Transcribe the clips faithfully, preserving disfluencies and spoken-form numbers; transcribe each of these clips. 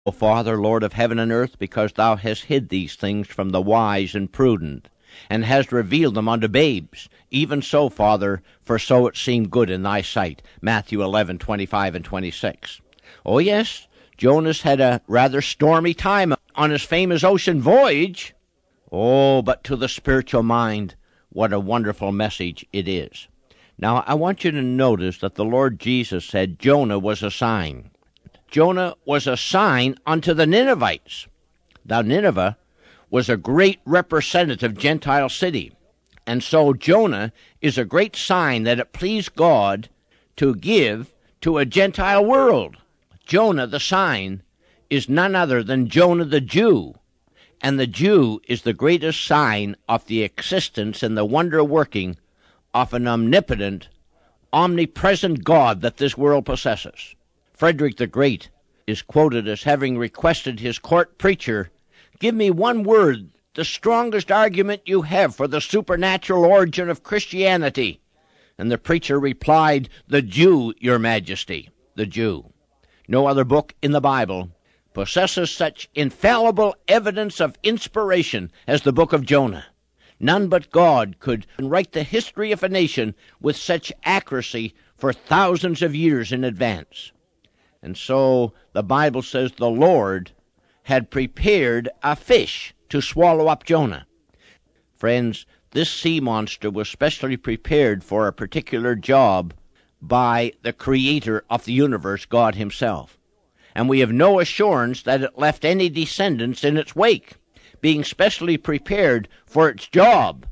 O Father, Lord of heaven and earth, because thou hast hid these things from the wise and prudent, and hast revealed them unto babes. Even so, Father, for so it seemed good in thy sight. Matthew eleven, twenty-five and twenty-six. Oh yes, Jonas had a rather stormy time on his famous ocean voyage. Oh, but to the spiritual mind, what a wonderful message it is. Now, I want you to notice that the Lord Jesus said Jonah was a sign. Jonah was a sign unto the Ninevites. Now, Nineveh was a great representative Gentile city, and so Jonah is a great sign that it pleased God to give to a Gentile world. Jonah, the sign, is none other than Jonah the Jew, and the Jew is the greatest sign of the existence and the wonder-working of an omnipotent, omnipresent God that this world possesses. Frederick the Great is quoted as having requested his court preacher, "Give me one word, the strongest argument you have for the supernatural origin of Christianity." And the preacher replied, "The Jew, your majesty, the Jew." No other book in the Bible possesses such infallible evidence of inspiration as the book of Jonah. None but God could write the history of a nation with such accuracy for thousands of years in advance. And so the Bible says the Lord had prepared a fish to swallow up Jonah. Friends, this sea monster was specially prepared for a particular job by the Creator of the universe, God Himself. And we have no assurance that it left any descendants in its wake, being specially prepared for its job.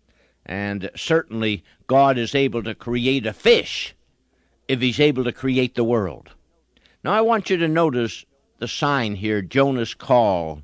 And certainly God is able to create a fish if He's able to create the world. Now I want you to notice the sign here, Jonah's call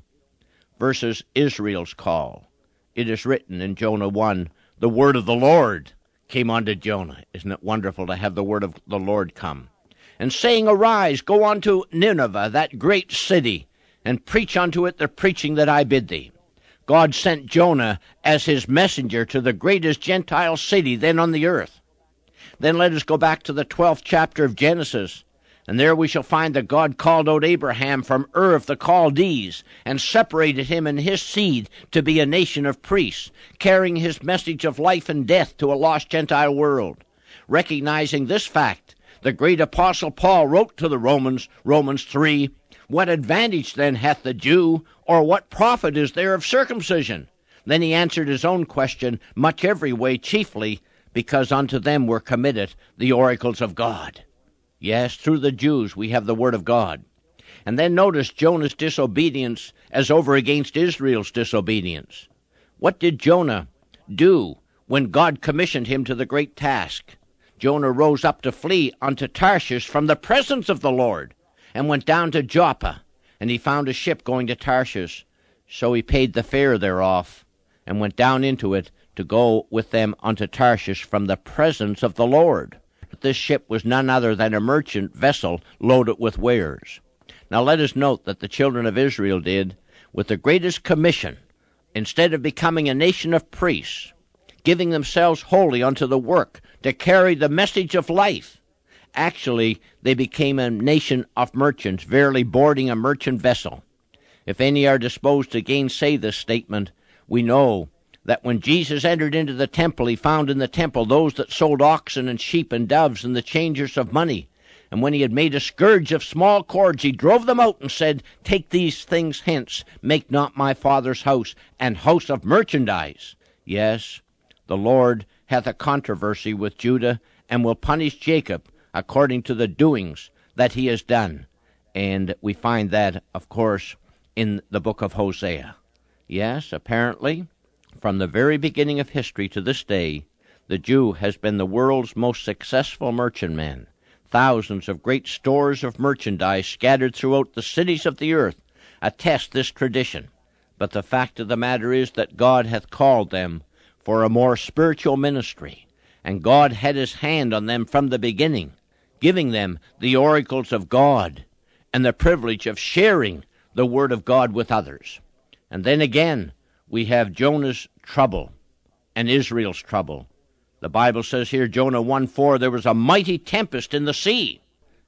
versus Israel's call. It is written in Jonah one, the word of the Lord came unto Jonah. Isn't it wonderful to have the word of the Lord come? And saying, Arise, go unto Nineveh, that great city, and preach unto it the preaching that I bid thee. God sent Jonah as his messenger to the greatest Gentile city then on the earth. Then let us go back to the twelfth chapter of Genesis, and there we shall find that God called out Abraham from Ur of the Chaldees and separated him and his seed to be a nation of priests, carrying his message of life and death to a lost Gentile world. Recognizing this fact, the great apostle Paul wrote to the Romans, Romans three, What advantage then hath the Jew, or what profit is there of circumcision? Then he answered his own question, much every way, chiefly because unto them were committed the oracles of God. Yes, through the Jews we have the word of God. And then notice Jonah's disobedience as over against Israel's disobedience. What did Jonah do when God commissioned him to the great task? Jonah rose up to flee unto Tarshish from the presence of the Lord, and went down to Joppa, and he found a ship going to Tarshish. So he paid the fare thereof, and went down into it to go with them unto Tarshish from the presence of the Lord. This ship was none other than a merchant vessel loaded with wares. Now let us note that the children of Israel did, with the greatest commission, instead of becoming a nation of priests, giving themselves wholly unto the work to carry the message of life, actually they became a nation of merchants, verily boarding a merchant vessel. If any are disposed to gainsay this statement, we know that when Jesus entered into the temple, he found in the temple those that sold oxen and sheep and doves and the changers of money. And when he had made a scourge of small cords, he drove them out and said, Take these things hence, make not my Father's house an house of merchandise. Yes, the Lord hath a controversy with Judah, and will punish Jacob according to the doings that he has done. And we find that, of course, in the book of Hosea. Yes, apparently, from the very beginning of history to this day, the Jew has been the world's most successful merchantman. Thousands of great stores of merchandise scattered throughout the cities of the earth attest this tradition. But the fact of the matter is that God hath called them for a more spiritual ministry, and God had his hand on them from the beginning, giving them the oracles of God and the privilege of sharing the word of God with others. And then again, we have Jonah's trouble and Israel's trouble. The Bible says here, Jonah one four, there was a mighty tempest in the sea.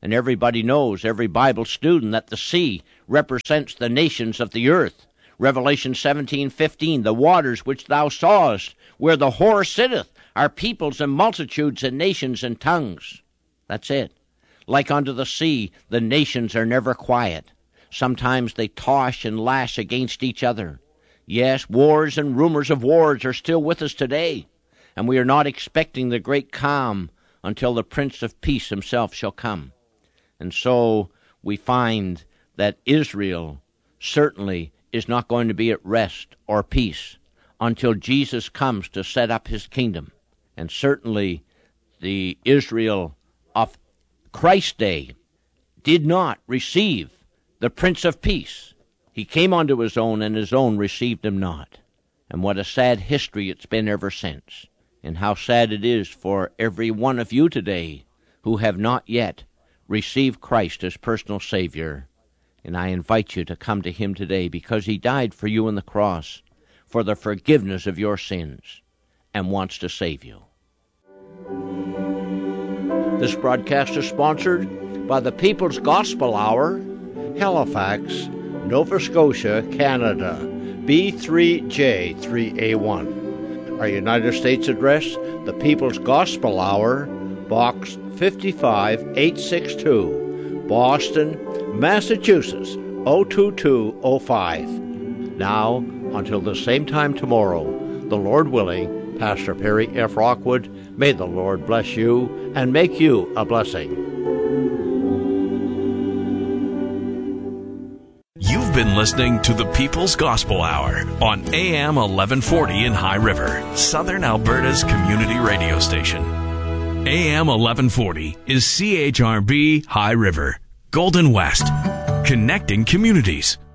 And everybody knows, every Bible student, that the sea represents the nations of the earth. Revelation seventeen fifteen, the waters which thou sawest, where the whore sitteth, are peoples and multitudes and nations and tongues. That's it. Like unto the sea, the nations are never quiet. Sometimes they toss and lash against each other. Yes, wars and rumors of wars are still with us today, and we are not expecting the great calm until the Prince of Peace himself shall come. And so we find that Israel certainly is not going to be at rest or peace until Jesus comes to set up his kingdom. And certainly the Israel of Christ's day did not receive the Prince of Peace. He came unto his own, and his own received him not. And what a sad history it's been ever since. And how sad it is for every one of you today who have not yet received Christ as personal Savior. And I invite you to come to him today, because he died for you on the cross for the forgiveness of your sins and wants to save you. This broadcast is sponsored by the People's Gospel Hour, Halifax, Nova Scotia, Canada, B three J three A one. Our United States address, the People's Gospel Hour, Box fifty-five eight sixty-two, Boston, Massachusetts, oh two two oh five. Now, until the same time tomorrow, the Lord willing, Pastor Perry F. Rockwood, may the Lord bless you and make you a blessing. You've been listening to the People's Gospel Hour on A M eleven forty in High River, Southern Alberta's community radio station. A M eleven forty is C H R B High River, Golden West, connecting communities.